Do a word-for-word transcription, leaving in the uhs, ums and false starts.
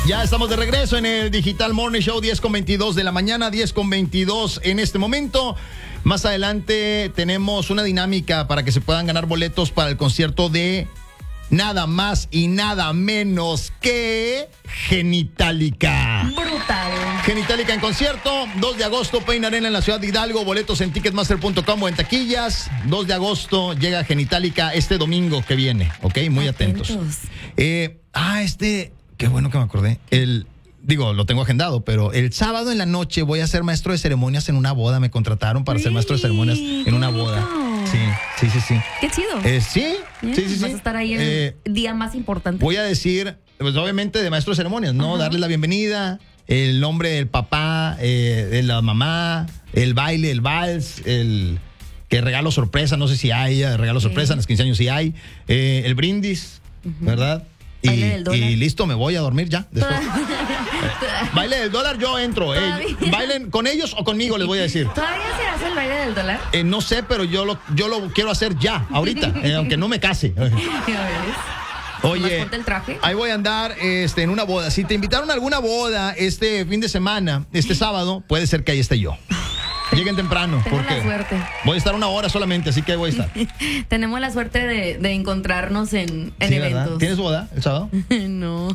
Ya estamos de regreso en el Digital Morning Show, diez con veintidós de la mañana, diez con veintidós en este momento. Más adelante tenemos una dinámica para que se puedan ganar boletos para el concierto de nada más y nada menos que Genitalica. Brutal. Genitalica en concierto, dos de agosto, Pain Arena en la ciudad de Hidalgo, boletos en ticketmaster punto com o en taquillas. dos de agosto llega Genitalica este domingo que viene, ¿ok? Muy atentos. Atentos. Eh, ah, este, qué bueno que me acordé. El, digo, lo tengo agendado, pero el sábado en la noche voy a ser maestro de ceremonias en una boda. Me contrataron para ser maestro de ceremonias en una boda. Sí, sí, sí, sí. Qué chido. Eh, sí, Yeah, sí, sí, sí. Vas a estar ahí el Eh, día más importante. Voy a decir, pues obviamente de maestro de ceremonias, ¿no? Ajá. Darles la bienvenida, el nombre del papá, eh, de la mamá, el baile, el vals, el que regalo sorpresa, no sé si hay eh, regalo Sí. sorpresa, en los quince años sí hay, eh, el brindis, ¿verdad? Y, Baile del dólar. y listo, me voy a dormir ya. Después. Eh, baile del dólar, yo entro. Eh. Todavía. Bailen con ellos o conmigo, les voy a decir. ¿Todavía se hace el baile del dólar? Eh, no sé, pero yo lo, yo lo quiero hacer ya, ahorita, eh, aunque no me case. Ya ves. Oye, Nomás ponte el traje. ahí voy a andar este, en una boda. Si te invitaron a alguna boda este fin de semana, este sábado, puede ser que ahí esté yo. Lleguen temprano, Tengo porque la suerte. voy a estar una hora solamente, así que ahí voy a estar. Tenemos la suerte de, de encontrarnos en, en Sí, ¿verdad? eventos. ¿Tienes boda el sábado? No.